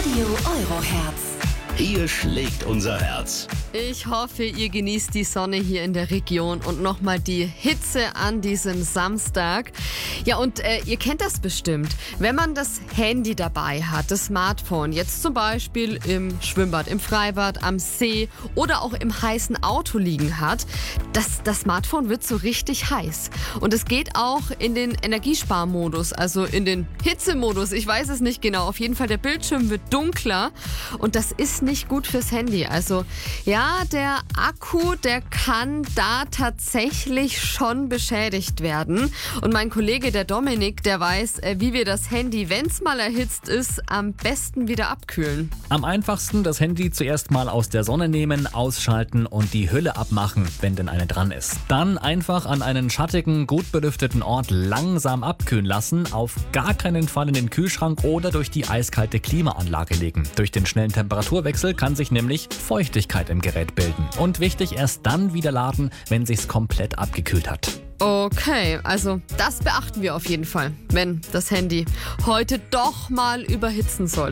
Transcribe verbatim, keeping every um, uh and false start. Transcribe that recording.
Radio Euroherz. Hier schlägt unser Herz. Ich hoffe, ihr genießt die Sonne hier in der Region und nochmal die Hitze an diesem Samstag. Ja, und äh, ihr kennt das bestimmt. Wenn man das Handy dabei hat, das Smartphone, jetzt zum Beispiel im Schwimmbad, im Freibad, am See oder auch im heißen Auto liegen hat, das, das Smartphone wird so richtig heiß. Und es geht auch in den Energiesparmodus, also in den Hitzemodus. Ich weiß es nicht genau. Auf jeden Fall, der Bildschirm wird dunkler und das ist nicht gut fürs Handy. Also ja, der Akku, der kann da tatsächlich schon beschädigt werden. Und mein Kollege, der Dominik, der weiß, wie wir das Handy, wenn es mal erhitzt ist, am besten wieder abkühlen. Am einfachsten das Handy zuerst mal aus der Sonne nehmen, ausschalten und die Hülle abmachen, wenn denn eine dran ist. Dann einfach an einen schattigen, gut belüfteten Ort langsam abkühlen lassen, auf gar keinen Fall in den Kühlschrank oder durch die eiskalte Klimaanlage legen. Durch den schnellen Temperaturwechsel kann sich nämlich Feuchtigkeit im Gerät bilden. Und wichtig, erst dann wieder laden, wenn sich's komplett abgekühlt hat. Okay, also das beachten wir auf jeden Fall, wenn das Handy heute doch mal überhitzen sollte.